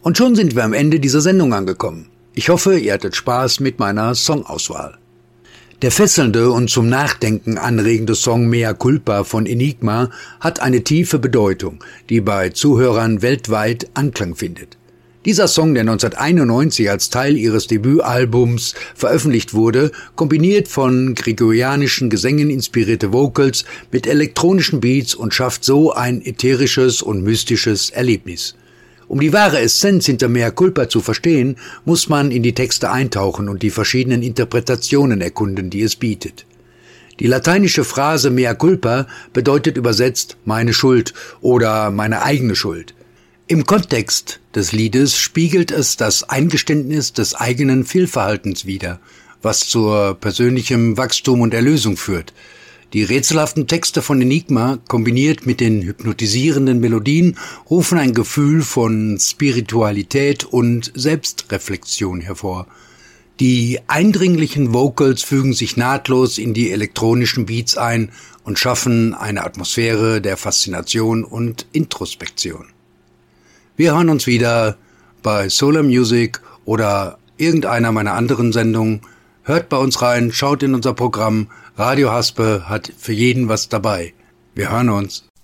Und schon sind wir am Ende dieser Sendung angekommen. Ich hoffe, ihr hattet Spaß mit meiner Songauswahl. Der fesselnde und zum Nachdenken anregende Song Mea Culpa von Enigma hat eine tiefe Bedeutung, die bei Zuhörern weltweit Anklang findet. Dieser Song, der 1991 als Teil ihres Debütalbums veröffentlicht wurde, kombiniert von gregorianischen Gesängen inspirierte Vocals mit elektronischen Beats und schafft so ein ätherisches und mystisches Erlebnis. Um die wahre Essenz hinter Mea Culpa zu verstehen, muss man in die Texte eintauchen und die verschiedenen Interpretationen erkunden, die es bietet. Die lateinische Phrase Mea Culpa bedeutet übersetzt meine Schuld oder meine eigene Schuld. Im Kontext des Liedes spiegelt es das Eingeständnis des eigenen Fehlverhaltens wider, was zur persönlichem Wachstum und Erlösung führt. Die rätselhaften Texte von Enigma, kombiniert mit den hypnotisierenden Melodien, rufen ein Gefühl von Spiritualität und Selbstreflexion hervor. Die eindringlichen Vocals fügen sich nahtlos in die elektronischen Beats ein und schaffen eine Atmosphäre der Faszination und Introspektion. Wir hören uns wieder bei Solar Music oder irgendeiner meiner anderen Sendungen. Hört bei uns rein, schaut in unser Programm. Radio Haspe hat für jeden was dabei. Wir hören uns.